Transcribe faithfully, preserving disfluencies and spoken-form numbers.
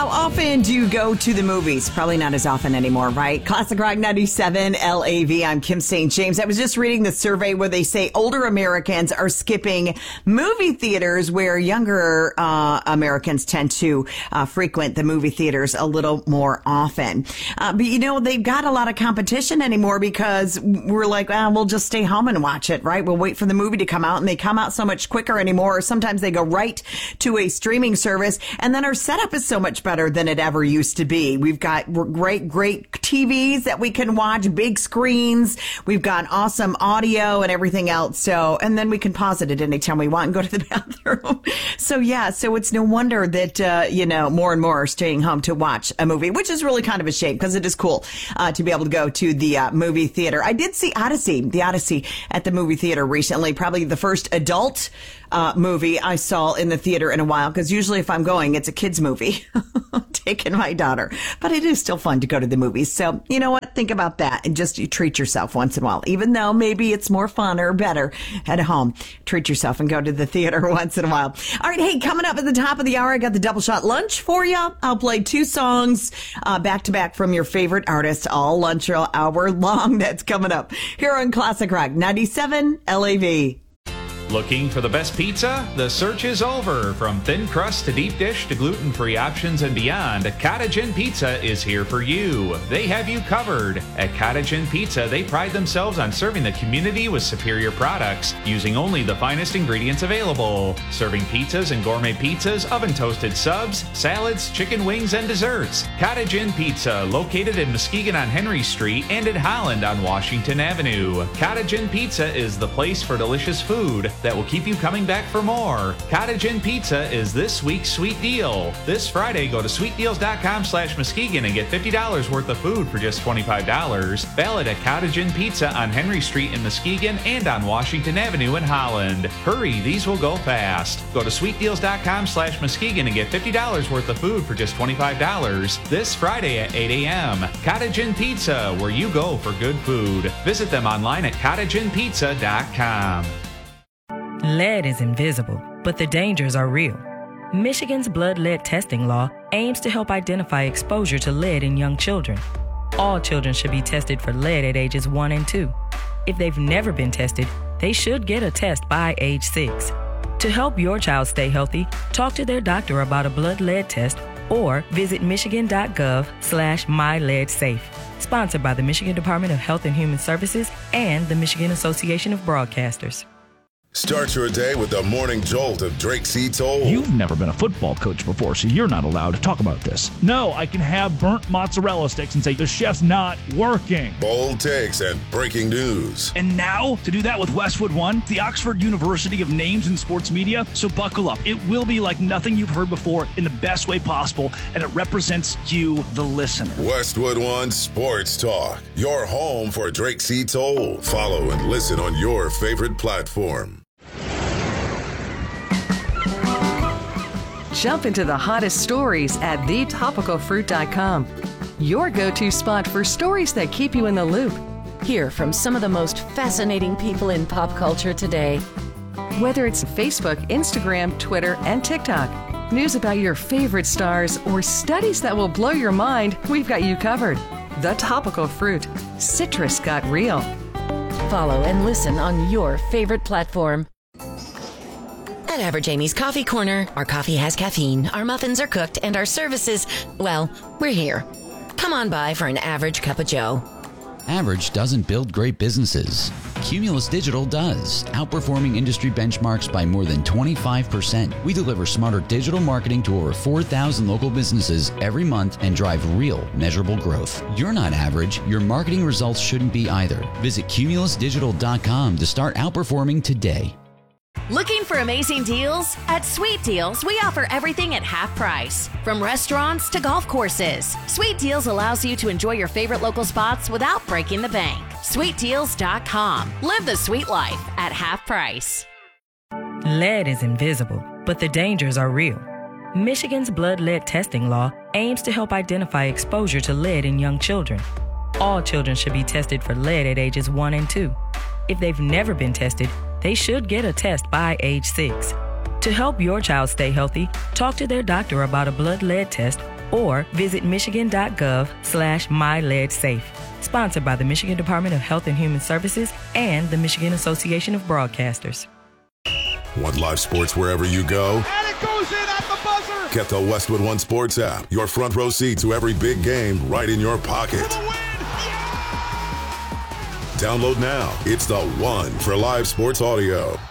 often do you go to the movies? Probably not as often anymore, right? Classic Rock ninety-seven L A V. I'm Kim Saint James. I was just reading the survey where they say older Americans are skipping movie theaters where younger uh, Americans tend to uh, frequent the movie theaters a little more often. Uh, but, you know, they've got a lot of competition anymore because we're like, well, we'll just stay home and watch it, right? We'll wait for the movie to come out, and they come out so much quicker anymore. Or sometimes they go right to a streaming service, and then our setup is so much better than it ever used to be. We've got great, great T Vs that we can watch, big screens. We've got awesome audio and everything else. So, and then we can pause it at any time we want and go to the bathroom. So yeah, so it's no wonder that, uh, you know, more and more are staying home to watch a movie, which is really kind of a shame because it is cool, uh, to be able to go to the, uh, movie theater. I did see Odyssey, the Odyssey at the movie theater recently, probably the first adult, uh, movie I saw in the theater in a while, because usually if I'm going, it's a kid's movie. Taking my daughter. But it is still fun to go to the movies. So, you know what? Think about that and just you treat yourself once in a while. Even though maybe it's more fun or better at home, treat yourself and go to the theater once in a while. All right, hey, coming up at the top of the hour, I got the double shot lunch for you. I'll play two songs uh, back to back from your favorite artists, all lunch hour long. That's coming up here on Classic Rock ninety-seven L A V. Looking for the best pizza? The search is over. From thin crust to deep dish to gluten-free options and beyond, Cottage Inn Pizza is here for you. They have you covered. At Cottage Inn Pizza, they pride themselves on serving the community with superior products, using only the finest ingredients available. Serving pizzas and gourmet pizzas, oven-toasted subs, salads, chicken wings, and desserts. Cottage Inn Pizza, located in Muskegon on Henry Street and in Holland on Washington Avenue. Cottage Inn Pizza is the place for delicious food that will keep you coming back for more. Cottage Inn Pizza is this week's sweet deal. This Friday, go to sweet deals dot com slash Muskegon and get fifty dollars worth of food for just twenty-five dollars. Valid at Cottage Inn Pizza on Henry Street in Muskegon and on Washington Avenue in Holland. Hurry, these will go fast. Go to sweet deals dot com slash Muskegon and get fifty dollars worth of food for just twenty-five dollars. This Friday at eight a.m. Cottage Inn Pizza, where you go for good food. Visit them online at cottage inn pizza dot com. Lead is invisible, but the dangers are real. Michigan's blood lead testing law aims to help identify exposure to lead in young children. All children should be tested for lead at ages one and two. If they've never been tested, they should get a test by age six. To help your child stay healthy, talk to their doctor about a blood lead test or visit michigan.gov slash myleadsafe. Sponsored by the Michigan Department of Health and Human Services and the Michigan Association of Broadcasters. Start your day with the morning jolt of Drake C. Toll. You've never been a football coach before, so you're not allowed to talk about this. No, I can have burnt mozzarella sticks and say the chef's not working. Bold takes and breaking news. And now, to do that with Westwood One, the Oxford University of Names in Sports Media. So buckle up. It will be like nothing you've heard before in the best way possible, and it represents you, the listener. Westwood One Sports Talk, your home for Drake C. Toll. Follow and listen on your favorite platform. Jump into the hottest stories at the topical fruit dot com. Your go-to spot for stories that keep you in the loop. Hear from some of the most fascinating people in pop culture today. Whether it's Facebook, Instagram, Twitter, and TikTok, news about your favorite stars, or studies that will blow your mind, we've got you covered. The Topical Fruit. Citrus got real. Follow and listen on your favorite platform. At Average Amy's Coffee Corner, our coffee has caffeine, our muffins are cooked, and our services, well, we're here. Come on by for an average cup of joe. Average doesn't build great businesses. Cumulus Digital does, outperforming industry benchmarks by more than twenty-five percent. We deliver smarter digital marketing to over four thousand local businesses every month and drive real, measurable growth. You're not average. Your marketing results shouldn't be either. Visit cumulus digital dot com to start outperforming today. Looking for amazing deals? At Sweet Deals, we offer everything at half price. From restaurants to golf courses, Sweet Deals allows you to enjoy your favorite local spots without breaking the bank. sweet deals dot com. Live the sweet life at half price. Lead is invisible, but the dangers are real. Michigan's blood lead testing law aims to help identify exposure to lead in young children. All children should be tested for lead at ages one and two. If they've never been tested, they should get a test by age six. To help your child stay healthy, talk to their doctor about a blood lead test or visit michigan.gov slash myleadsafe. Sponsored by the Michigan Department of Health and Human Services and the Michigan Association of Broadcasters. Want live sports wherever you go? And it goes in at the buzzer! Get the Westwood One Sports app. Your front row seat to every big game right in your pocket. Yeah! Download now. It's the one for live sports audio.